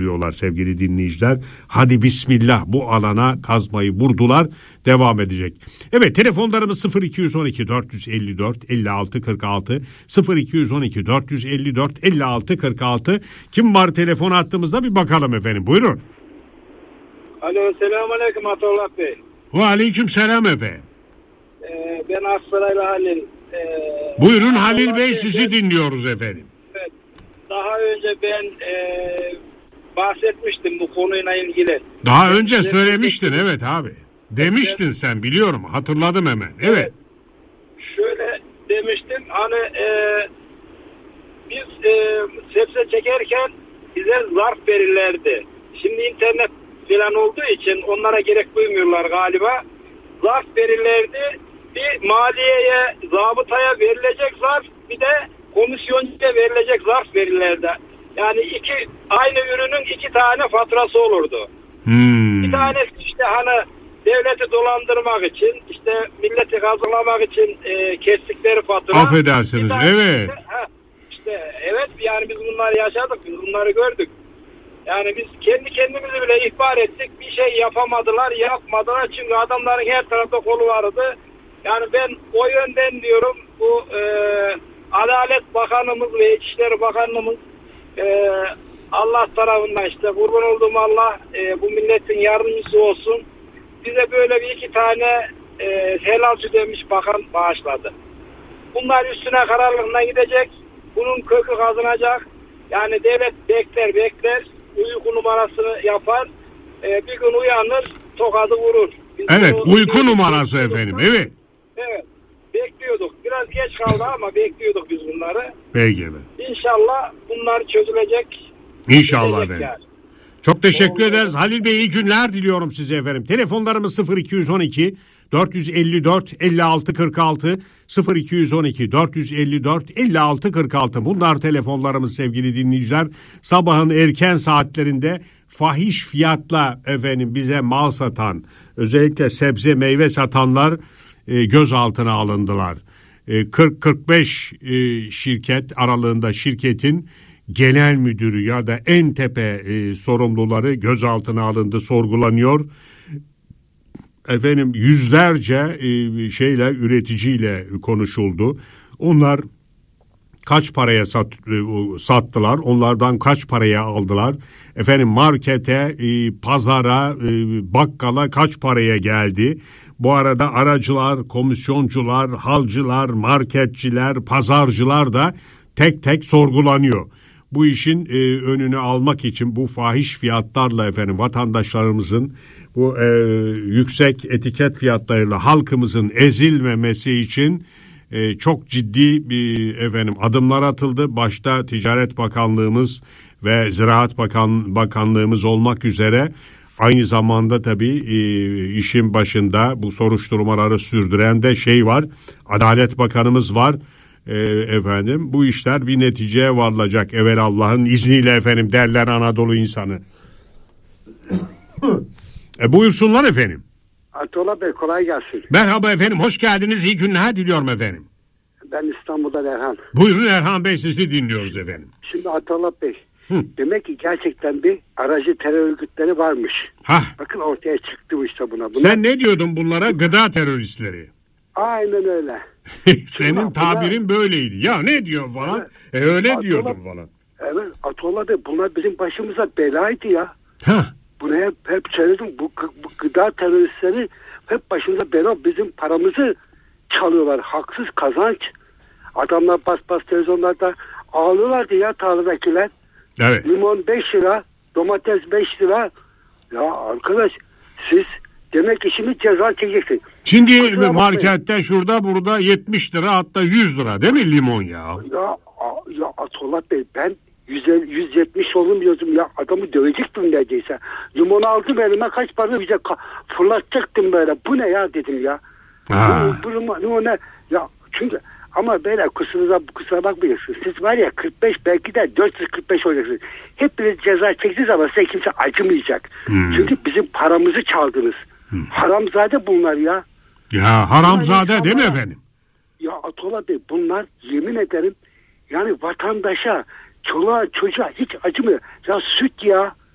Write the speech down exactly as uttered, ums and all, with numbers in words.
diyorlar sevgili dinleyiciler. Hadi bismillah, bu alana kazmayı vurdular, devam edecek. Evet, telefonlarımız sıfır iki on iki dört elli dört elli altı kırk altı sıfır iki on iki dört elli dört elli altı kırk altı. Kim var telefon hattımızda, bir bakalım efendim, buyurun. Alo, selamun aleyküm Atollah Bey. Ve aleyküm selam efendim. Ee, ben Aksaraylı Halil. Ee, Buyurun Halil Bey, sizi dinliyoruz efendim. Evet, daha önce ben e, bahsetmiştim bu konuyla ilgili. Daha önce söylemiştin, evet abi. Demiştin evet. Sen, biliyorum, hatırladım hemen. Evet. evet. Şöyle demiştim, hani e, biz e, sebze çekerken bize zarf verirlerdi. Şimdi internet falan olduğu için onlara gerek duymuyorlar galiba. Zarf verirlerdi. Bir maliyeye, zabıtaya verilecek zarf, bir de komisyoncuya verilecek zarf verirlerdi. Yani iki aynı ürünün iki tane faturası olurdu. Hmm. Bir tanesi işte hani devleti dolandırmak için, işte milleti kazıklamak için e, kestikleri fatura. Affedersiniz, evet. Işte, ha, işte evet, yani biz bunları yaşadık, biz bunları gördük. Yani biz kendi kendimizi bile ihbar ettik, bir şey yapamadılar, yapmadılar, çünkü adamların her tarafta kolu vardı. Yani ben o yönden diyorum, bu e, Adalet Bakanımız ve İçişleri Bakanımız e, Allah tarafından, işte kurban olduğum Allah e, bu milletin yardımcısı olsun. Bize böyle bir iki tane e, helal süt emmiş bakan bağışladı. Bunlar üstüne kararlılığına gidecek, bunun kökü kazınacak. Yani devlet bekler bekler, uyku numarasını yapar, e, bir gün uyanır, tokadı vurur. Biz evet, bunu, uyku numarası efendim, evet. Evet, bekliyorduk. Biraz geç kaldı ama bekliyorduk biz bunları. Peki efendim. İnşallah bunlar çözülecek. İnşallah efendim. Yani. Çok teşekkür Doğru. ederiz. Halil Bey, iyi günler diliyorum size efendim. Telefonlarımız sıfır iki on iki dört elli dört elli altı kırk altı sıfır iki on iki dört elli dört elli altı kırk altı. Bunlar telefonlarımız sevgili dinleyiciler. Sabahın erken saatlerinde fahiş fiyatla efendim bize mal satan, özellikle sebze meyve satanlar e, gözaltına alındılar. E, kırk kırk beş e, şirket aralığında şirketin genel müdürü ya da en tepe e, sorumluları gözaltına alındı, sorgulanıyor. Efendim yüzlerce e, şeyle üreticiyle konuşuldu. Onlar kaç paraya sat, e, sattılar, onlardan kaç paraya aldılar, efendim markete, e, pazara, e, bakkala kaç paraya geldi. Bu arada aracılar, komisyoncular, halcılar, marketçiler, pazarcılar da tek tek sorgulanıyor. Bu işin e, önünü almak için bu fahiş fiyatlarla efendim vatandaşlarımızın bu e, yüksek etiket fiyatlarıyla halkımızın ezilmemesi için e, çok ciddi bir efendim adımlar atıldı. Başta Ticaret Bakanlığımız ve Ziraat Bakan Bakanlığımız olmak üzere aynı zamanda tabii e, işin başında bu soruşturmaları sürdüren de şey var. Adalet Bakanımız var. E, efendim bu işler bir neticeye varılacak evvel Allah'ın izniyle efendim derler Anadolu insanı. E, buyursunlar efendim. Atollah Bey, kolay gelsin. Merhaba efendim, hoş geldiniz, iyi günler diliyorum efendim. Ben İstanbul'dan Erhan. Buyurun Erhan Bey, sizi dinliyoruz efendim. Şimdi Atollah Bey, Hı. demek ki gerçekten bir aracı terör örgütleri varmış. Hah. Bakın ortaya çıktı işte buna. Bunlar... Sen ne diyordun bunlara? Gıda teröristleri. Aynen öyle. Senin Bunlar, tabirin bunlar... böyleydi. Ya ne diyor falan? Evet. E öyle Atollah... diyordun falan. Evet Atollah Bey, bunlar bizim başımıza belaydı ya. Hah. Bunu hep, hep söyledim. Bu, bu gıda teröristleri hep başımıza bela, bizim paramızı çalıyorlar. Haksız kazanç. Adamlar bas bas televizyonlarda ağlıyorlardı ya, tarladakiler. Evet. Limon beş lira, domates beş lira. Ya arkadaş, siz demek ki şimdi ceza çekeceksin. Şimdi kusura markette bakmayın, şurada burada yetmiş lira, hatta yüz lira değil mi limon ya? Ya, ya Atollah Bey, ben yüz yetmiş olmuyordum ya, adamı dövecektim neredeyse. Limonu aldım elime, kaç para bize fırlatacaktım böyle. Bu ne ya dedim ya. Ha. Bu, bu, bu, bu ne ya, çünkü ama böyle kusura, kusura bakmıyorsunuz. Siz var ya kırk beş, belki de dört yüz kırk beş olacaksınız. Hepiniz ceza çektiniz ama size kimse acımayacak. Hmm. Çünkü bizim paramızı çaldınız. Hmm. Haramzade bunlar ya. Ya haramzade değil mi efendim? Ya Atollah Bey, bunlar yemin ederim yani vatandaşa, çoluğa çocuğa hiç acımıyor. Ya süt ya.